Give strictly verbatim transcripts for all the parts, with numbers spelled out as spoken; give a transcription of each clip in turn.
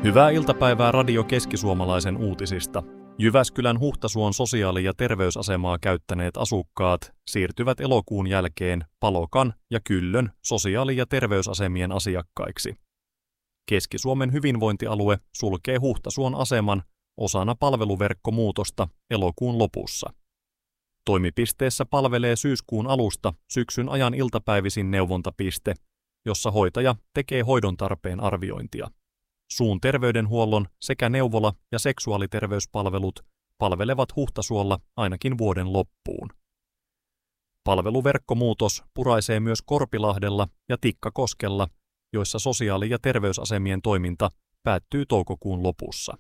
Hyvää iltapäivää Radio Keski-Suomalaisen uutisista. Jyväskylän Huhtasuon sosiaali- ja terveysasemaa käyttäneet asukkaat siirtyvät elokuun jälkeen Palokan ja Kyllön sosiaali- ja terveysasemien asiakkaiksi. Keski-Suomen hyvinvointialue sulkee Huhtasuon aseman osana palveluverkkomuutosta elokuun lopussa. Toimipisteessä palvelee syyskuun alusta syksyn ajan iltapäivisin neuvontapiste, jossa hoitaja tekee hoidon tarpeen arviointia. Suun terveydenhuollon sekä neuvola- ja seksuaaliterveyspalvelut palvelevat Huhtasuolla ainakin vuoden loppuun. Palveluverkkomuutos puraisee myös Korpilahdella ja Tikkakoskella, joissa sosiaali- ja terveysasemien toiminta päättyy toukokuun lopussa.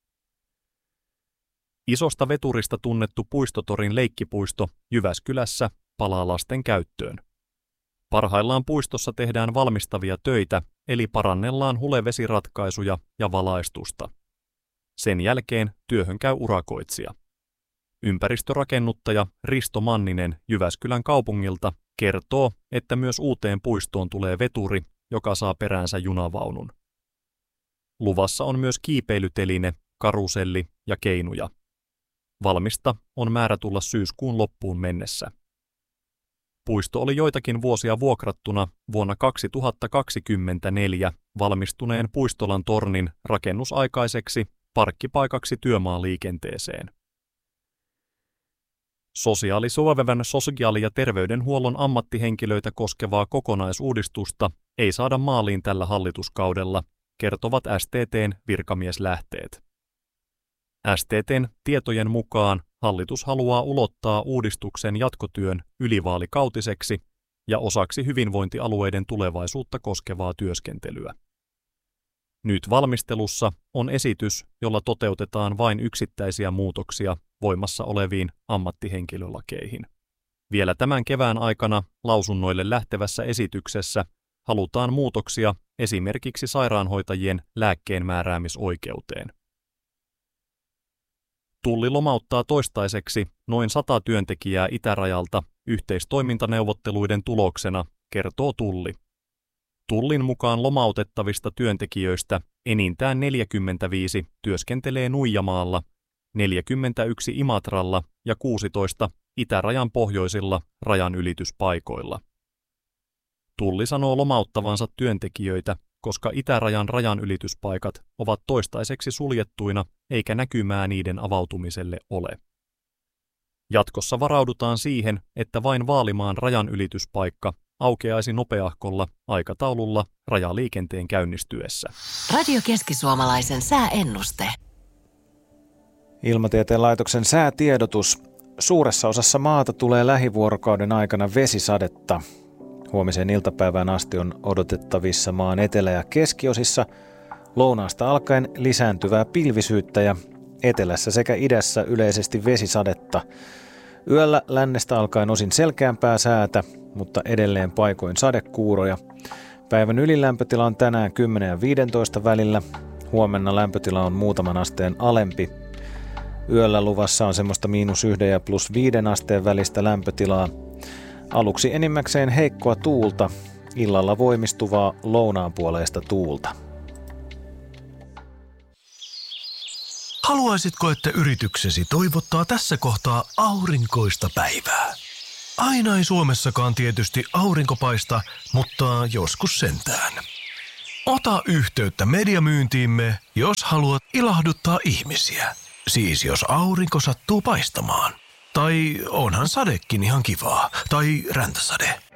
Isosta veturista tunnettu Puistotorin leikkipuisto Jyväskylässä palaa lasten käyttöön. Parhaillaan puistossa tehdään valmistavia töitä, eli parannellaan hulevesiratkaisuja ja valaistusta. Sen jälkeen työhön käy urakoitsija. Ympäristörakennuttaja Risto Manninen Jyväskylän kaupungilta kertoo, että myös uuteen puistoon tulee veturi, joka saa peräänsä junavaunun. Luvassa on myös kiipeilyteline, karuselli ja keinuja. Valmista on määrä tulla syyskuun loppuun mennessä. Puisto oli joitakin vuosia vuokrattuna vuonna kaksituhattakaksikymmentäneljä valmistuneen Puistolan tornin rakennusaikaiseksi parkkipaikaksi työmaaliikenteeseen. Sosiaalisuovevan sosiaali- ja terveydenhuollon ammattihenkilöitä koskevaa kokonaisuudistusta ei saada maaliin tällä hallituskaudella, kertovat S T T:n virkamieslähteet. S T T:n tietojen mukaan hallitus haluaa ulottaa uudistuksen jatkotyön ylivaalikautiseksi ja osaksi hyvinvointialueiden tulevaisuutta koskevaa työskentelyä. Nyt valmistelussa on esitys, jolla toteutetaan vain yksittäisiä muutoksia voimassa oleviin ammattihenkilölakeihin. Vielä tämän kevään aikana lausunnoille lähtevässä esityksessä halutaan muutoksia esimerkiksi sairaanhoitajien lääkkeenmääräämisoikeuteen. Tulli lomauttaa toistaiseksi noin sata työntekijää itärajalta yhteistoimintaneuvotteluiden tuloksena, kertoo Tulli. Tullin mukaan lomautettavista työntekijöistä enintään neljäkymmentäviisi työskentelee Nuijamaalla, neljäkymmentäyksi Imatralla ja kuusitoista itärajan pohjoisilla rajanylityspaikoilla. Tulli sanoo lomauttavansa työntekijöitä, koska itärajan rajanylityspaikat ovat toistaiseksi suljettuina eikä näkymää niiden avautumiselle ole. Jatkossa varaudutaan siihen, että vain Vaalimaan rajanylityspaikka aukeaisi nopeahkolla aikataululla rajaliikenteen käynnistyessä. Radio Keski-Suomalaisen sääennuste. Ilmatieteen laitoksen säätiedotus. Suuressa osassa maata tulee lähivuorokauden aikana vesisadetta. Huomiseen iltapäivään asti on odotettavissa maan etelä- ja keskiosissa lounaasta alkaen lisääntyvää pilvisyyttä ja etelässä sekä idässä yleisesti vesisadetta. Yöllä lännestä alkaen osin selkeämpää säätä, mutta edelleen paikoin sadekuuroja. Päivän ylilämpötila on tänään kymmenen ja viisitoista välillä. Huomenna lämpötila on muutaman asteen alempi. Yöllä luvassa on semmoista miinus yhden ja plus viiden asteen välistä lämpötilaa. Aluksi enimmäkseen heikkoa tuulta, illalla voimistuvaa lounaanpuoleista tuulta. Haluaisitko, että yrityksesi toivottaa tässä kohtaa aurinkoista päivää? Aina ei Suomessakaan tietysti aurinko paista, mutta joskus sentään. Ota yhteyttä mediamyyntiimme, jos haluat ilahduttaa ihmisiä. Siis jos aurinko sattuu paistamaan. Tai onhan sadekin ihan kivaa. Tai räntäsade.